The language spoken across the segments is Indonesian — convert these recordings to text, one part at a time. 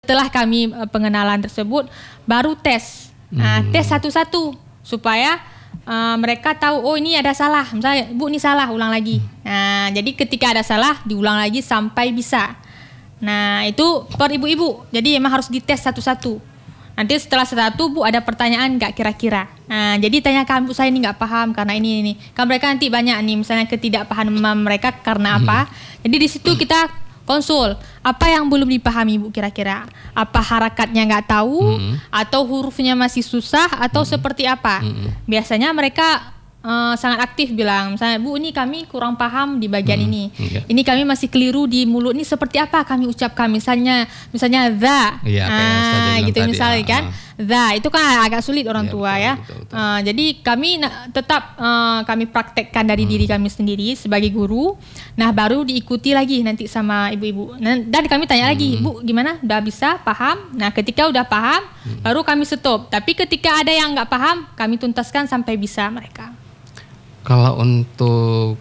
setelah kami pengenalan tersebut, baru tes. Tes satu-satu supaya mereka tahu, oh ini ada salah. Misalnya, Bu ini salah, ulang lagi. Nah, jadi ketika ada salah, diulang lagi sampai bisa. Nah, itu per ibu-ibu. Jadi emang harus dites satu-satu. Nanti setelah satu, Bu ada pertanyaan nggak kira-kira? Nah, jadi tanyakan, Bu saya ini nggak paham karena ini. Kan mereka nanti banyak nih, misalnya ketidakpahaman mereka karena apa. Jadi di situ kita konsul, apa yang belum dipahami Bu kira-kira? Apa harakatnya nggak tahu, atau hurufnya masih susah, atau seperti apa? Biasanya mereka sangat aktif bilang, misalnya, Bu ini kami kurang paham di bagian ini. Ini kami masih keliru di mulut, ini seperti apa kami ucapkan, misalnya the, gitu misalnya kan, the itu kan agak sulit orang tua ya. Betul. Jadi kami tetap kami praktekkan dari diri kami sendiri sebagai guru. Nah baru diikuti lagi nanti sama ibu-ibu. Dan kami tanya lagi, Bu gimana? Udah bisa paham? Nah ketika udah paham, baru kami stop. Tapi ketika ada yang nggak paham, kami tuntaskan sampai bisa mereka. Kalau untuk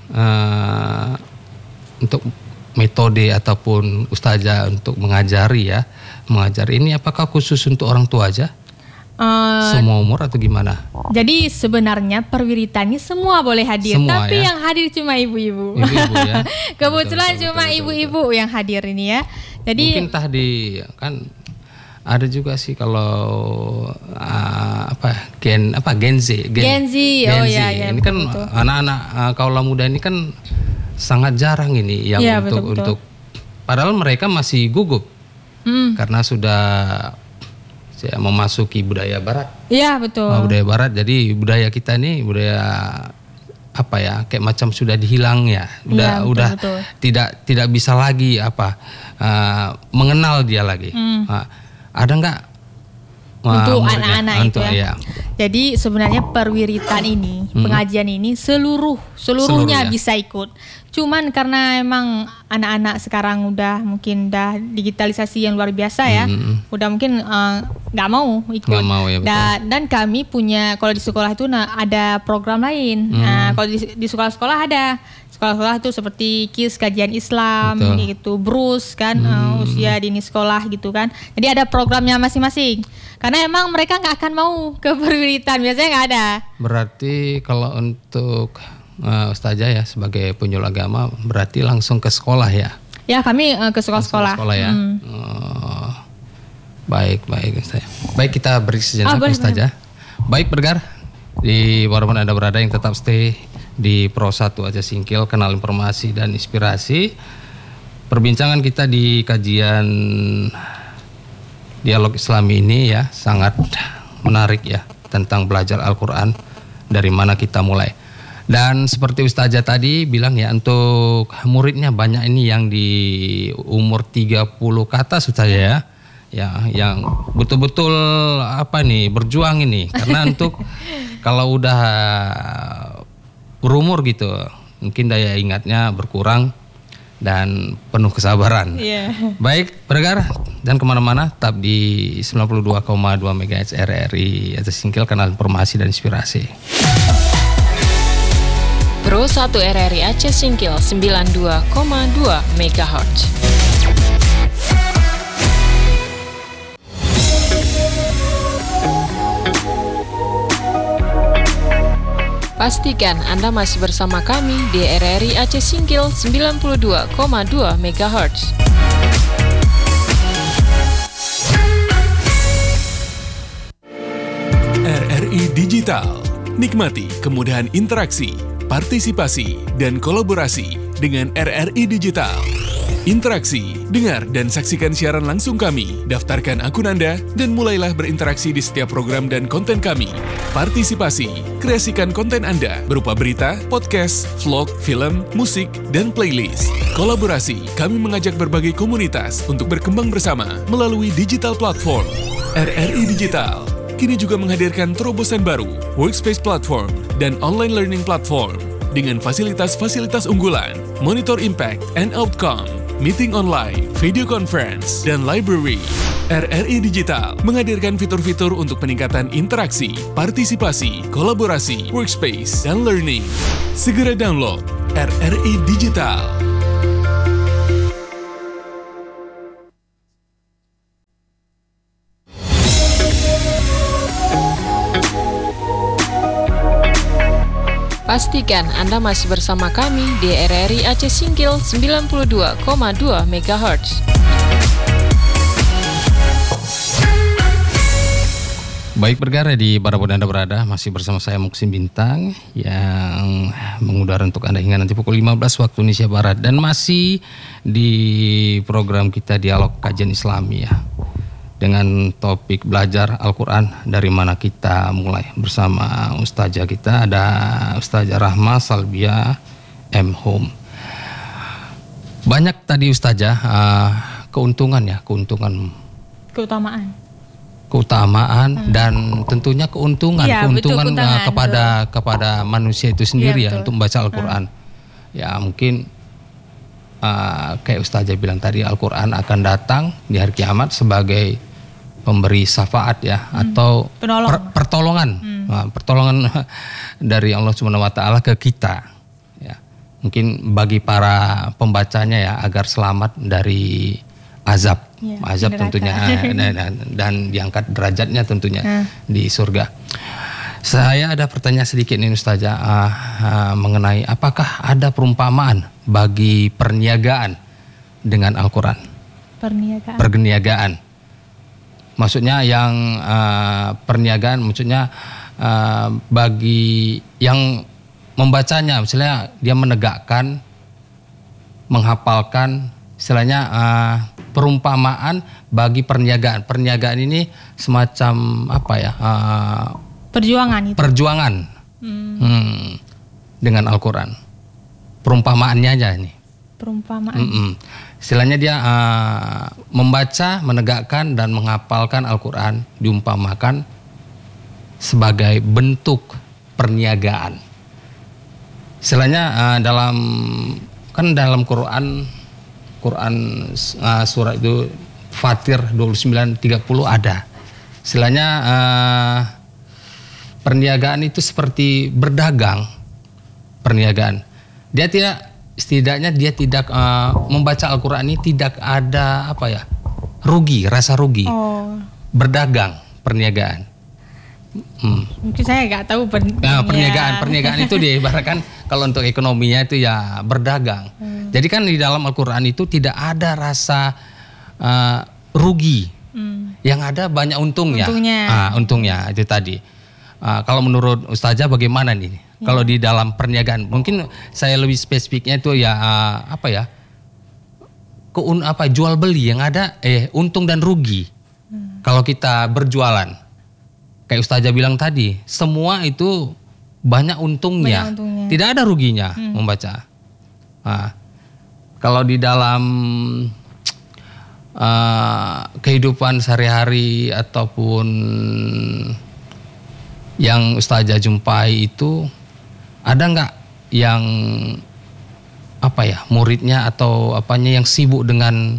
metode ataupun ustazah untuk mengajari ini apakah khusus untuk orang tua aja? Semua umur atau gimana? Jadi sebenarnya perwiritan ini semua boleh hadir, semua, tapi yang hadir cuma ibu-ibu. Ibu-ibu ya. Kebetulan betul, cuma ibu-ibu yang hadir ini ya. Jadi mungkin tadi kan ada juga sih kalau Gen Z. Ini kan betul. Anak-anak kaula muda ini kan sangat jarang ini yang untuk padahal mereka masih gugup karena sudah memasuki budaya barat. Iya betul. Budaya barat, jadi budaya kita ini budaya kayak macam sudah dihilang ya. Udah tidak bisa lagi mengenal dia lagi. Ada nggak untuk anak-anak itu ya? Jadi sebenarnya perwiritan ini, pengajian ini seluruhnya bisa ikut. Cuman karena emang anak-anak sekarang udah digitalisasi yang luar biasa ya, udah mungkin nggak mau ikut. Dan kami punya, kalau di sekolah itu ada program lain. Nah kalau di sekolah-sekolah ada. Sekolah-sekolah itu seperti KIS, kajian Islam, gitu, BRUS kan, usia dini sekolah gitu kan. Jadi ada programnya masing-masing. Karena emang mereka nggak akan mau ke perwiritan, biasanya nggak ada. Berarti kalau untuk ustazah ya sebagai penyuluh agama berarti langsung ke sekolah ya? Ya kami ke sekolah-sekolah. Ya. Baik ustazah. Baik kita beri sejenak ustazah. Baik pendengar di mana Anda berada yang tetap stay di Pro 1 Aceh Singkil, kenal informasi dan inspirasi. Perbincangan kita di kajian dialog Islami ini ya sangat menarik ya, tentang belajar Al-Quran, dari mana kita mulai. Dan seperti Ustazah tadi bilang ya, untuk muridnya banyak ini yang di umur 30 ke atas Ustazah ya, yang betul-betul berjuang ini. Karena untuk kalau udah berumur gitu, mungkin daya ingatnya berkurang dan penuh kesabaran. Baik, pendengar dan kemana-mana, tetap di 92,2 MHz RRI Aceh Singkil, kanal informasi dan inspirasi. Pro 1 RRI Aceh Singkil 92,2 MHz. Pastikan Anda masih bersama kami di RRI Aceh Singkil 92,2 MHz. RRI Digital. Nikmati kemudahan interaksi, partisipasi, dan kolaborasi dengan RRI Digital. Interaksi, dengar dan saksikan siaran langsung kami, daftarkan akun Anda, dan mulailah berinteraksi di setiap program dan konten kami. Partisipasi, kreasikan konten Anda berupa berita, podcast, vlog, film, musik, dan playlist. Kolaborasi, kami mengajak berbagai komunitas untuk berkembang bersama melalui digital platform. RRI Digital kini juga menghadirkan terobosan baru, workspace platform, dan online learning platform dengan fasilitas-fasilitas unggulan, monitor impact and outcome, meeting online, video conference, dan library. RRI Digital menghadirkan fitur-fitur untuk peningkatan interaksi, partisipasi, kolaborasi, workspace, dan learning. Segera download RRI Digital. Pastikan Anda masih bersama kami di RRI Aceh Singgil 92,2 MHz. Baik bergara di Barabun Anda berada, masih bersama saya Muksin Bintang yang mengudara untuk Anda hingga nanti pukul 15 waktu Indonesia Barat, dan masih di program kita Dialog Kajian Islami ya, dengan topik belajar Al-Quran dari mana kita mulai, bersama Ustazah kita, ada Ustazah Rahma Salbia M. Home. Banyak tadi Ustazah keutamaan dan tentunya keuntungan kepada manusia itu sendiri ya, untuk membaca Al-Quran. Ya mungkin kayak Ustazah bilang tadi, Al-Quran akan datang di hari kiamat sebagai pemberi syafaat ya, atau pertolongan, pertolongan dari Allah Subhanahu wa taala ke kita. Ya. Mungkin bagi para pembacanya ya, agar selamat dari azab tentunya dan diangkat derajatnya tentunya di surga. Saya ada pertanyaan sedikit nih Ustazah, mengenai apakah ada perumpamaan bagi perniagaan dengan Al-Quran? Perniagaan. Maksudnya yang perniagaan, maksudnya bagi yang membacanya, misalnya dia menegakkan, menghafalkan, istilahnya perumpamaan bagi perniagaan. Perniagaan ini semacam apa ya? Perjuangan dengan Al-Quran. Perumpamaannya aja ini. Istilahnya dia membaca, menegakkan dan menghafalkan Al-Quran diumpamakan sebagai bentuk perniagaan. Istilahnya dalam Quran surat itu Fatir 29:30 ada. Istilahnya perniagaan itu seperti berdagang, perniagaan. Dia setidaknya dia tidak membaca Al-Quran ini tidak ada rasa rugi. Berdagang, perniagaan. Mungkin saya nggak tahu perniagaan itu diibaratkan kalau untuk ekonominya itu ya berdagang. Jadi kan di dalam Al-Quran itu tidak ada rasa rugi, yang ada banyak untungnya. Untungnya itu tadi. Kalau menurut Ustazah bagaimana nih? Kalau di dalam perniagaan, mungkin saya lebih spesifiknya itu ya jual beli yang ada untung dan rugi. Kalau kita berjualan. Kayak Ustazah bilang tadi, semua itu banyak untungnya. Tidak ada ruginya membaca. Kalau di dalam kehidupan sehari-hari ataupun yang Ustazah jumpai itu, ada nggak yang muridnya atau apanya yang sibuk dengan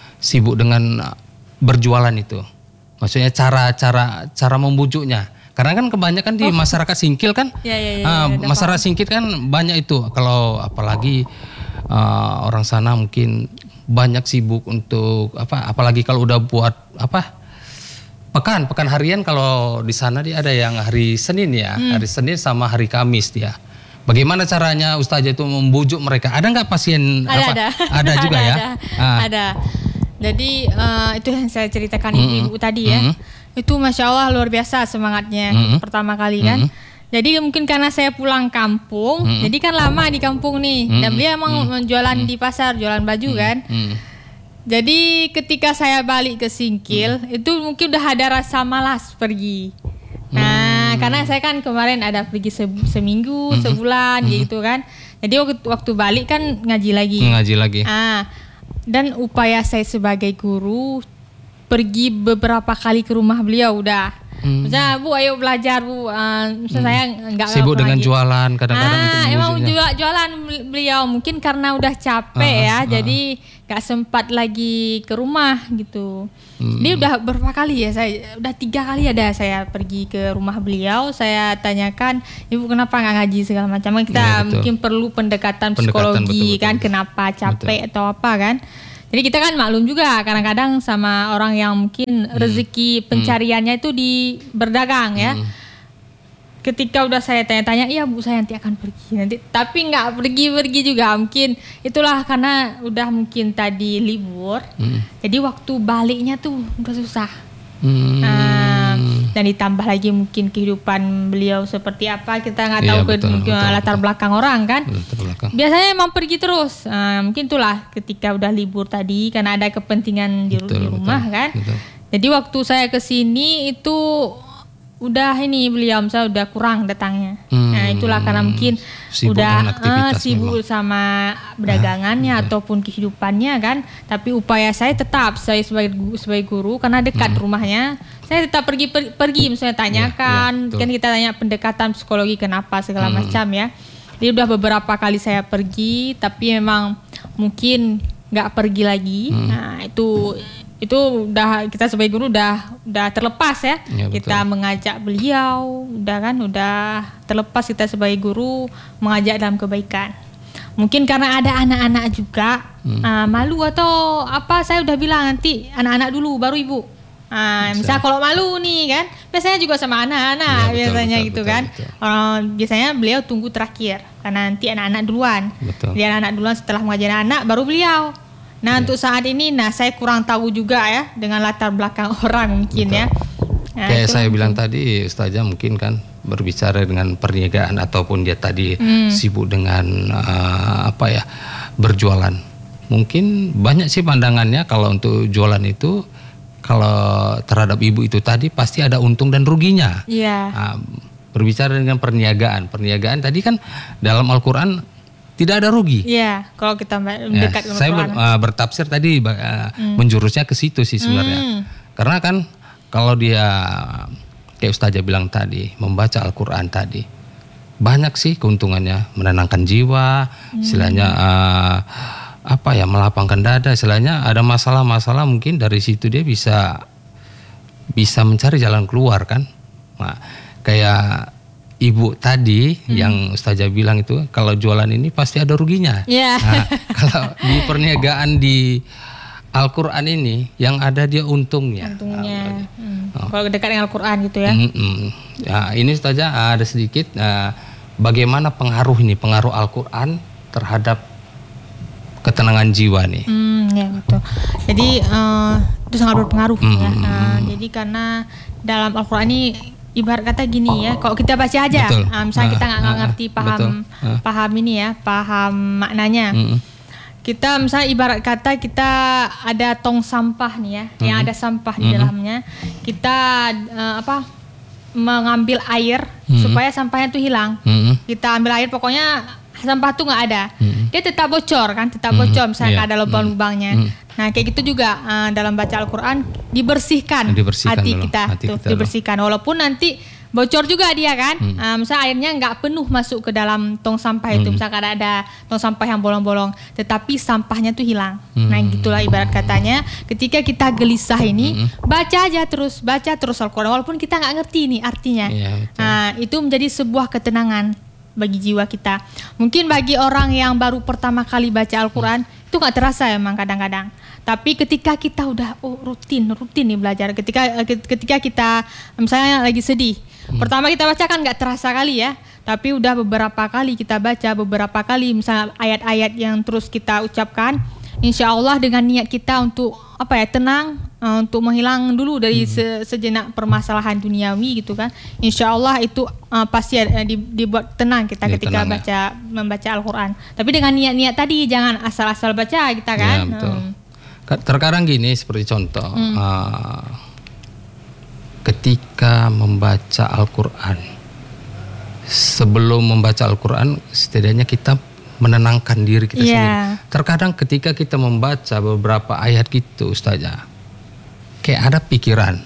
berjualan itu? Maksudnya cara membujuknya. Karena kan kebanyakan di masyarakat Singkil kan, masyarakat Singkil kan banyak itu. Kalau apalagi orang sana mungkin banyak sibuk untuk apalagi kalau udah buat pekan harian. Kalau di sana dia ada yang hari Senin ya, hari Senin sama hari Kamis dia. Bagaimana caranya Ustazah itu membujuk mereka? Ada nggak pasien? Ada juga ya. Ada. Jadi itu yang saya ceritakan ibu-ibu tadi ya. Itu Masya Allah luar biasa semangatnya pertama kali kan. Jadi mungkin karena saya pulang kampung, jadi kan lama di kampung nih. Dan beliau emang jualan di pasar, jualan baju kan. Jadi ketika saya balik ke Singkil, itu mungkin udah ada rasa malas pergi. Nah, karena saya kan kemarin ada pergi seminggu, sebulan gitu kan. Jadi waktu balik kan ngaji lagi. Dan upaya saya sebagai guru pergi beberapa kali ke rumah beliau udah. Misalnya Bu ayo belajar Bu, misalnya saya nggak sibuk dengan jualan kadang-kadang itu emang jualan beliau mungkin karena udah capek jadi nggak sempat lagi ke rumah gitu. Ini udah berapa kali ya, saya udah 3 kali ada saya pergi ke rumah beliau. Saya tanyakan, Ibu kenapa nggak ngaji segala macam. Kita mungkin perlu pendekatan psikologi kan, kenapa capek atau apa kan. Jadi kita kan maklum juga kadang-kadang sama orang yang mungkin rezeki pencariannya itu di berdagang ya. ketika udah saya tanya-tanya, iya Bu saya nanti akan pergi nanti, tapi nggak pergi juga. Mungkin itulah karena udah mungkin tadi libur, jadi waktu baliknya tuh udah susah. Dan ditambah lagi mungkin kehidupan beliau seperti apa, kita nggak tahu latar belakang orang kan. Biasanya emang pergi terus. Mungkin itulah ketika udah libur tadi karena ada kepentingan di rumah kan. Jadi waktu saya kesini itu udah ini beliau misalnya udah kurang datangnya. Nah itulah karena mungkin sibuk udah sibuk sama berdagangannya ataupun kehidupannya kan. Tapi upaya saya tetap, saya sebagai guru karena dekat rumahnya, saya tetap pergi misalnya tanyakan, kan kita tanya pendekatan psikologi kenapa segala macam ya. Jadi udah beberapa kali saya pergi, tapi memang mungkin nggak pergi lagi. Nah itu udah kita sebagai guru udah terlepas ya, kita mengajak beliau udah terlepas kita sebagai guru mengajak dalam kebaikan. Mungkin karena ada anak-anak juga malu atau apa, saya udah bilang nanti anak-anak dulu baru ibu. Misal kalau malu nih kan biasanya juga sama anak-anak biasanya gitu kan. Biasanya beliau tunggu terakhir karena nanti anak-anak duluan. Dia anak-anak duluan, setelah mengajar anak baru beliau. Nah untuk saat ini, saya kurang tahu juga ya dengan latar belakang orang mungkin ya. Nah, kayak saya bilang tadi, Ustazah mungkin kan berbicara dengan perniagaan ataupun dia tadi sibuk dengan berjualan. Mungkin banyak sih pandangannya kalau untuk jualan itu, kalau terhadap ibu itu tadi pasti ada untung dan ruginya. Berbicara dengan perniagaan tadi kan dalam Al-Quran tidak ada rugi. Iya, kalau kita mendekat saya bertafsir tadi menjurusnya ke situ sih sebenarnya. Karena kan kalau dia kayak Ustazah bilang tadi, membaca Al-Quran tadi, banyak sih keuntungannya, menenangkan jiwa, istilahnya melapangkan dada, istilahnya ada masalah-masalah mungkin dari situ dia bisa mencari jalan keluar kan. Nah, kayak ibu tadi yang Ustazah bilang itu, kalau jualan ini pasti ada ruginya. Nah, kalau di perniagaan di Al-Quran ini yang ada dia untungnya. Kalau dekat dengan Al-Quran gitu ya. Nah, ini Ustazah ada sedikit bagaimana pengaruh Al-Quran terhadap ketenangan jiwa nih. Ya betul. Jadi itu sangat berpengaruh ya. Jadi karena dalam Al-Quran ini ibarat kata gini ya, kalau kita baca aja, misalnya kita nggak ngerti paham ini ya, paham maknanya. Kita misalnya ibarat kata kita ada tong sampah nih ya, yang ada sampah di dalamnya, kita mengambil air supaya sampahnya itu hilang. Kita ambil air, pokoknya sampah tuh nggak ada, dia tetap bocor kan, misalnya ada lubang-lubangnya. Nah kayak gitu juga dalam baca Al-Quran dibersihkan hati kita dibersihkan, walaupun nanti bocor juga dia kan. Misalnya airnya nggak penuh masuk ke dalam tong sampah itu, misalkan ada tong sampah yang bolong-bolong, tetapi sampahnya tuh hilang. Nah gitulah ibarat katanya, ketika kita gelisah ini, baca terus Al-Quran, walaupun kita nggak ngerti nih artinya. Itu menjadi sebuah ketenangan bagi jiwa kita. Mungkin bagi orang yang baru pertama kali baca Al-Quran itu nggak terasa emang kadang-kadang. Tapi ketika kita udah rutin nih belajar, ketika kita misalnya lagi sedih, pertama kita baca kan nggak terasa kali ya. Tapi udah beberapa kali kita baca, beberapa kali misalnya ayat-ayat yang terus kita ucapkan, insya Allah dengan niat kita untuk tenang, untuk menghilang dulu dari sejenak permasalahan duniawi gitu kan, insya Allah itu pasti dibuat tenang kita ketika membaca Al-Quran. Tapi dengan niat-niat tadi, jangan asal-asal baca kita kan. Ya, betul. Terkadang gini, seperti contoh, ketika membaca Al-Quran, sebelum membaca Al-Quran setidaknya kita menenangkan diri kita sendiri. Terkadang ketika kita membaca beberapa ayat gitu Ustazah, kayak ada pikiran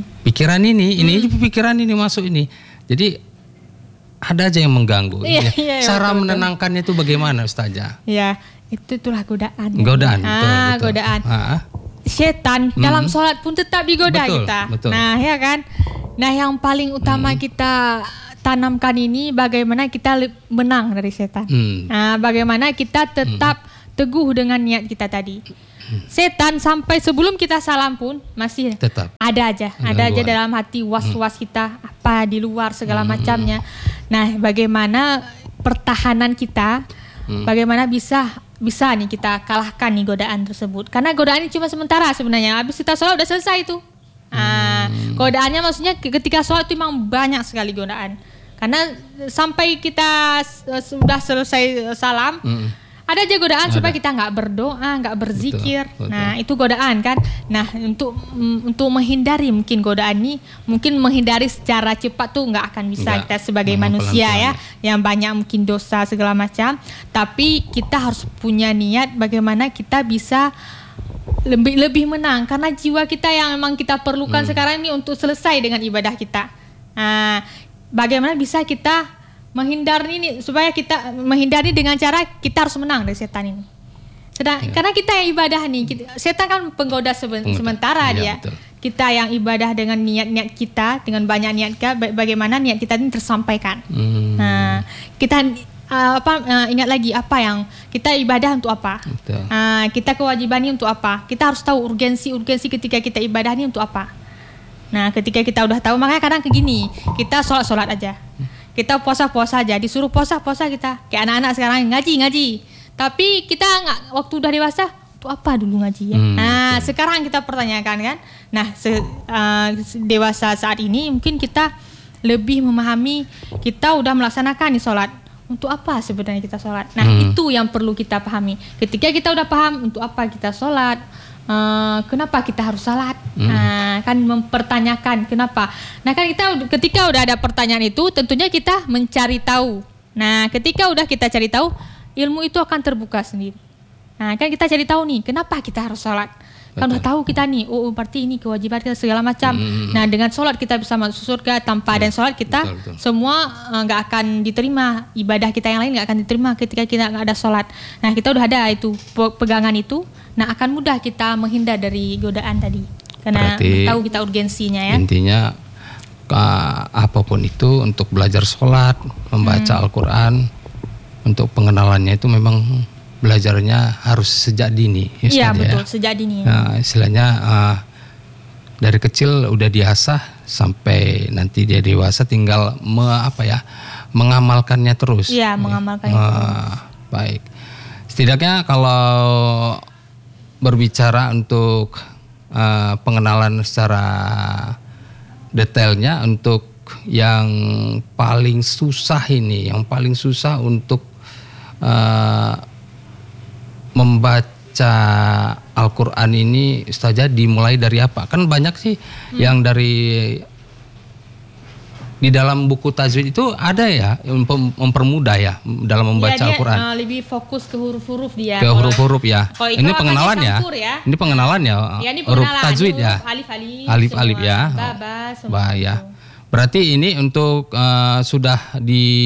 ini masuk ini, jadi ada aja yang mengganggu. Cara menenangkannya itu bagaimana Ustazah? Itulah godaan. Betul. Godaan. Setan dalam sholat pun tetap digoda kita. Betul. Nah ya kan. Nah yang paling utama kita tanamkan ini bagaimana kita menang dari setan. Nah bagaimana kita tetap teguh dengan niat kita tadi. Setan sampai sebelum kita salam pun masih Tetap ada aja dalam hati was-was kita, apa di luar segala macamnya. Nah, bagaimana pertahanan kita, bagaimana bisa nih kita kalahkan nih godaan tersebut. Karena godaan ini cuma sementara sebenarnya. Habis kita sholat udah selesai tuh. Godaannya maksudnya ketika sholat itu memang banyak sekali godaan. Karena sampai kita sudah selesai salam, ada aja godaan supaya kita nggak berdoa, nggak berzikir. Betul. Nah, itu godaan kan. Nah, untuk menghindari mungkin godaan ini, mungkin menghindari secara cepat tuh nggak akan bisa kita sebagai manusia ya, yang banyak mungkin dosa segala macam. Tapi kita harus punya niat bagaimana kita bisa lebih menang, karena jiwa kita yang memang kita perlukan sekarang ini untuk selesai dengan ibadah kita. Nah, bagaimana bisa kita menghindari ini, supaya kita menghindari dengan cara kita harus menang dari setan ini. Karena kita yang ibadah nih, setan kan penggoda sementara dia. Betul. Kita yang ibadah dengan niat-niat kita, dengan banyak niat kita, bagaimana niat kita ini tersampaikan. Nah, kita ingat lagi apa yang kita ibadah untuk apa. Kita kewajiban ini untuk apa. Kita harus tahu urgensi ketika kita ibadah ini untuk apa. Nah, ketika kita udah tahu, makanya kadang kayak gini, kita sholat aja. Kita puasa aja, disuruh puasa kita. Kayak anak-anak sekarang ngaji. Tapi kita nggak, waktu udah dewasa, untuk apa dulu ngaji ya? Nah, sekarang kita pertanyakan kan. Nah, dewasa saat ini mungkin kita lebih memahami, kita udah melaksanakan nih sholat. Untuk apa sebenarnya kita sholat? Nah, itu yang perlu kita pahami. Ketika kita udah paham untuk apa kita sholat, kenapa kita harus salat? Kan mempertanyakan kenapa. Nah, kan ketika udah ada pertanyaan itu, tentunya kita mencari tahu. Nah, ketika udah kita cari tahu, ilmu itu akan terbuka sendiri. Nah, kan kita cari tahu nih, kenapa kita harus salat? Kan udah tahu kita nih, berarti ini kewajiban kita segala macam. Nah, dengan sholat kita bisa masuk surga. Tanpa ada sholat kita semua nggak akan diterima. Ibadah kita yang lain nggak akan diterima ketika kita nggak ada sholat. Nah, kita udah ada itu pegangan itu. Nah, akan mudah kita menghindar dari godaan tadi. Karena tahu kita urgensinya ya. Intinya apapun itu, untuk belajar sholat, membaca Al-Quran, untuk pengenalannya itu memang belajarnya harus sejak dini. Iya betul, sejak dini. Nah, istilahnya dari kecil udah diasah sampai nanti dia dewasa, tinggal mengamalkannya terus. Iya, mengamalkannya terus. Baik. Setidaknya kalau berbicara untuk pengenalan secara detailnya, untuk yang paling susah untuk membaca Al-Quran ini, Ustazah, dimulai dari apa? Kan banyak sih yang di dalam buku tajwid itu ada ya, mempermudah ya dalam membaca Al-Quran. Dia lebih fokus ke huruf-huruf dia. Ke huruf-huruf ya. Ini pengenalan ya. Ini pengenalan ya. Ini huruf tajwid ya. Alif ya. Ba semua. Ya. Berarti ini untuk sudah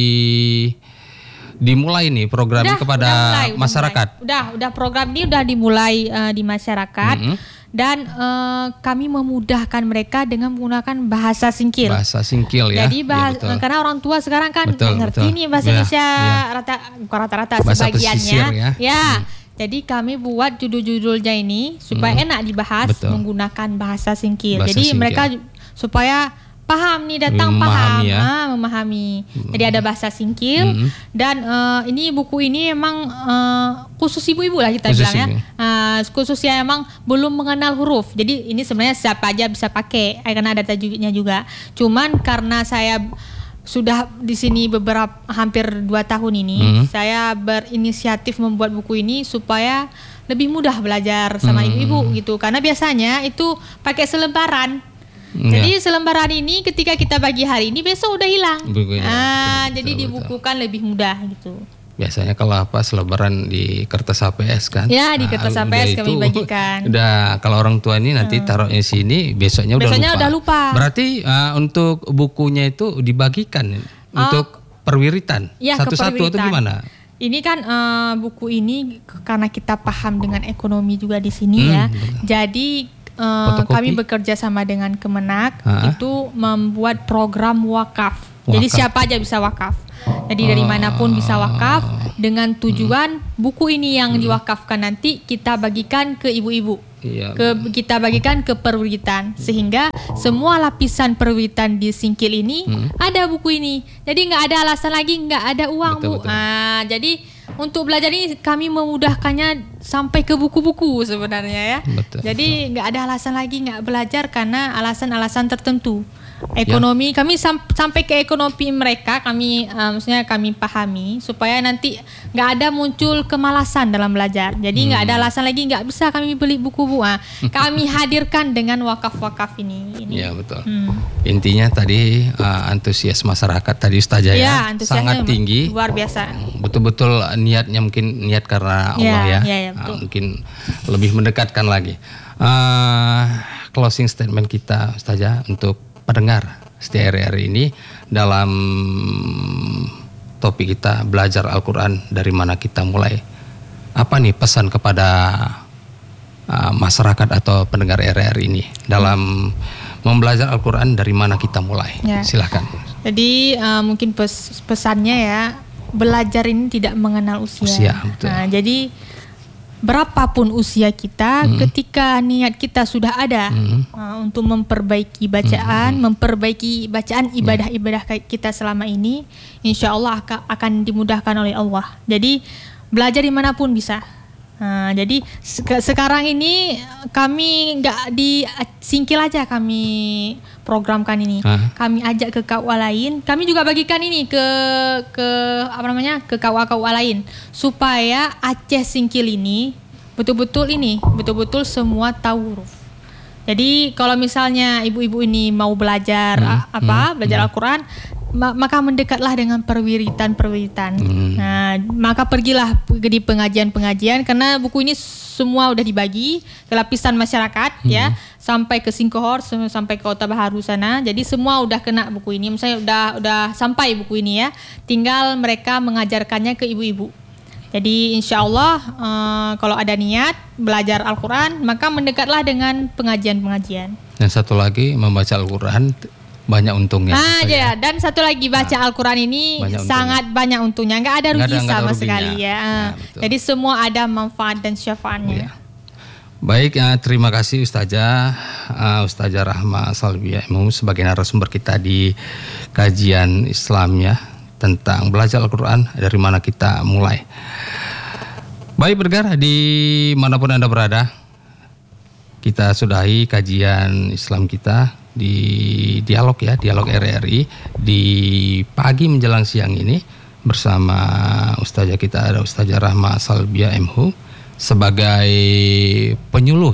dimulai nih program kepada masyarakat. Udah program ini udah dimulai di masyarakat. Dan kami memudahkan mereka dengan menggunakan bahasa singkil. Bahasa singkil ya. Jadi karena orang tua sekarang kan ngerti nih bahasa Indonesia rata-rata bahasa sebagiannya. Ya. Jadi kami buat judul-judulnya ini supaya enak dibahas menggunakan bahasa singkil. Jadi mereka supaya paham nih, datang memahami. Jadi ada bahasa singkil dan ini buku ini emang khusus ibu-ibu lah kita bilang ya. Khusus yang emang belum mengenal huruf. Jadi ini sebenarnya siapa aja bisa pakai karena ada tajwidnya juga. Cuman karena saya sudah di sini hampir 2 tahun ini, saya berinisiatif membuat buku ini supaya lebih mudah belajar sama ibu-ibu gitu. Karena biasanya itu pakai selembaran. Jadi selembaran ini ketika kita bagi hari ini, besok udah hilang. Jadi dibukukan lebih mudah gitu. Biasanya kalau selebaran di kertas HPS kan? Ya, di kertas HPS kami bagikan. Udah, kalau orang tua ini nanti taruhnya sini, besoknya udah lupa. Berarti untuk bukunya itu dibagikan untuk perwiritan satu-satu atau gimana? Ini kan buku ini karena kita paham dengan ekonomi juga di sini ya. Jadi kami bekerja sama dengan Kemenak itu membuat program wakaf. Jadi siapa aja bisa wakaf. Jadi dari manapun bisa wakaf dengan tujuan buku ini yang diwakafkan nanti kita bagikan ke ibu-ibu. Iya. Kita bagikan ke perwiritan sehingga semua lapisan perwiritan di Singkil ini ada buku ini. Jadi nggak ada alasan lagi nggak ada uang, betul, Bu. Jadi untuk belajar ini kami memudahkannya sampai ke buku-buku sebenarnya ya. Betul, jadi nggak ada alasan lagi nggak belajar karena alasan-alasan tertentu. Ekonomi kami sampai ke ekonomi mereka maksudnya kami pahami supaya nanti nggak ada muncul kemalasan dalam belajar. Jadi nggak ada alasan lagi nggak bisa kami beli buku-buku. Kami hadirkan dengan wakaf-wakaf ini. Ya betul. Intinya tadi antusias masyarakat tadi Ustazah ya sangat tinggi. Luar biasa. Betul-betul niatnya mungkin niat karena Allah betul. Mungkin lebih mendekatkan lagi. Closing statement kita Ustazah untuk pendengar setia RRI ini dalam topik kita belajar Al-Quran dari mana kita mulai. Apa nih pesan kepada masyarakat atau pendengar RRI ini dalam membelajar Al-Quran dari mana kita mulai? Ya. Silahkan. Jadi mungkin pesannya ya, belajar ini tidak mengenal usia. Betul. Jadi berapapun usia kita, ketika niat kita sudah ada untuk memperbaiki bacaan, memperbaiki bacaan ibadah-ibadah kita selama ini, insya Allah akan dimudahkan oleh Allah. Jadi belajar dimanapun bisa. Jadi sekarang ini kami nggak di Singkil aja kami programkan ini, kami ajak ke KUA lain, kami juga bagikan ini ke ke KUA lain supaya Aceh Singkil ini betul-betul semua tahu huruf. Jadi kalau misalnya ibu-ibu ini mau belajar belajar Al-Quran, maka mendekatlah dengan perwiritan. Nah, maka pergilah di pengajian-pengajian karena buku ini semua udah dibagi ke lapisan masyarakat ya, sampai ke Singkohor, sampai ke Kota Baharu sana. Jadi semua udah kena buku ini. Misalnya udah sampai buku ini ya. Tinggal mereka mengajarkannya ke ibu-ibu. Jadi insya Allah kalau ada niat belajar Al-Quran, maka mendekatlah dengan pengajian-pengajian. Dan satu lagi, membaca Al-Quran banyak untungnya. Dan satu lagi, baca Al-Quran ini sangat banyak untungnya. Nggak ada rugi sama sekali ya. Jadi semua ada manfaat dan syafaatnya. Ya. Baik, terima kasih Ustazah Rahma Salbia sebagai narasumber kita di kajian Islamnya tentang belajar Al-Quran dari mana kita mulai. Baik pendengar, di manapun Anda berada, kita sudahi kajian Islam kita di dialog RRI di pagi menjelang siang ini bersama Ustazah kita, ada Ustazah Rahma Salbia MHU sebagai penyuluh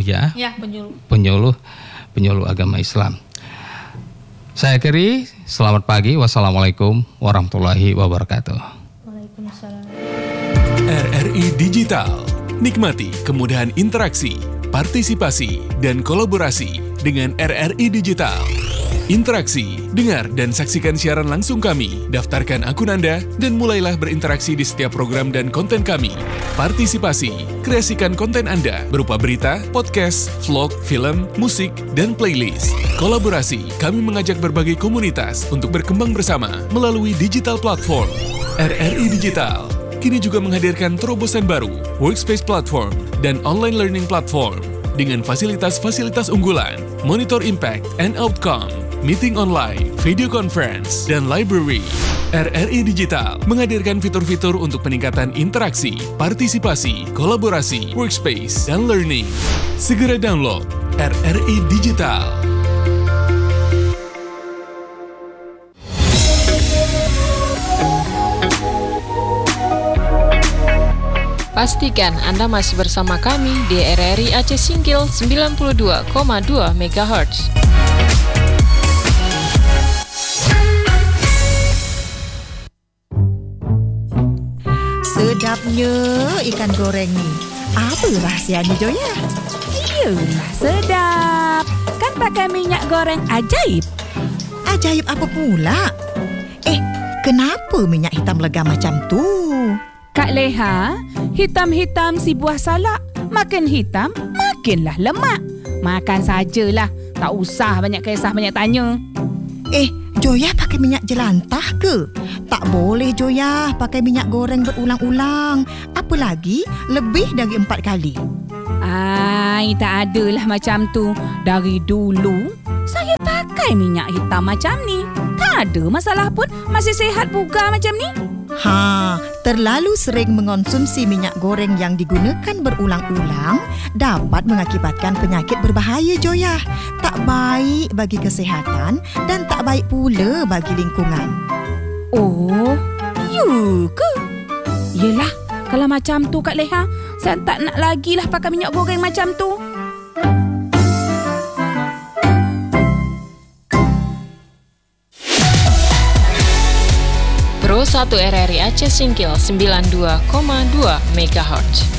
penyuluh agama Islam. Saya akhiri, selamat pagi, wassalamualaikum warahmatullahi wabarakatuh. Waalaikumsalam. RRI Digital, nikmati kemudahan interaksi, partisipasi, dan kolaborasi dengan RRI Digital. Interaksi, dengar dan saksikan siaran langsung kami, daftarkan akun Anda, dan mulailah berinteraksi di setiap program dan konten kami. Partisipasi, kreasikan konten Anda berupa berita, podcast, vlog, film, musik, dan playlist. Kolaborasi, kami mengajak berbagai komunitas untuk berkembang bersama melalui digital platform. RRI Digital kini juga menghadirkan terobosan baru, workspace platform, dan online learning platform dengan fasilitas-fasilitas unggulan, monitor impact and outcome, meeting online, video conference, dan library. RRI Digital menghadirkan fitur-fitur untuk peningkatan interaksi, partisipasi, kolaborasi, workspace, dan learning. Segera download RRI Digital. Pastikan Anda masih bersama kami di RRI Aceh Singkil 92,2 MHz. Sedapnya ikan goreng ni. Apa rahsianya, Joya? Iyalah, sedap. Kan pakai minyak goreng ajaib. Ajaib apa pula? Kenapa minyak hitam lega macam tu? Kak Leha, hitam-hitam si buah salak. Makin hitam, makinlah lemak. Makan sajalah. Tak usah banyak kisah, banyak tanya. Joyah pakai minyak jelantah ke? Tak boleh Joyah pakai minyak goreng berulang-ulang. Apalagi lebih dari 4 kali. Ai, tak adalah macam tu. Dari dulu, saya pakai minyak hitam macam ni. Tak ada masalah pun. Masih sihat bugar macam ni. Terlalu sering mengonsumsi minyak goreng yang digunakan berulang-ulang dapat mengakibatkan penyakit berbahaya Joyah. Tak baik bagi kesihatan dan tak baik pula bagi lingkungan. Oh, ya ke? Yelah, kalau macam tu Kak Leha, saya tak nak lagi lah pakai minyak goreng macam tu. Pro 1 RRI Aceh Singkil 92,2 MHz.